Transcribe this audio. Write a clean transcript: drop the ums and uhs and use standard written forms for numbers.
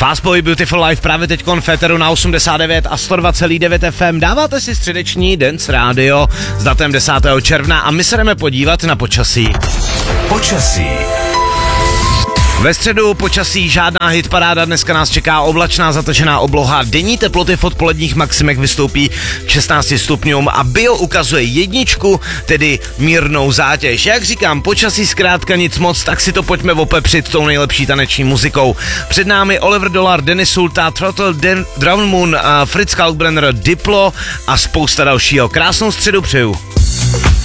Fastboy Beautiful Life právě teď Féteru na 89 a 102,9 FM. Dáváte si středeční Dance Radio s datem 10. června a my se jdeme podívat na počasí. Počasí. Ve středu počasí žádná hitparáda, dneska nás čeká oblačná zatažená obloha, denní teploty v odpoledních maximech vystoupí k 16 stupňům a bio ukazuje 1, tedy mírnou zátěž. Jak říkám, počasí zkrátka nic moc, tak si to pojďme opepřit tou nejlepší taneční muzikou. Před námi Oliver Dollar, Dennis Sulta, Throttle, Drown Moon, Fritz Kalkbrenner, Diplo a spousta dalšího. Krásnou středu přeju.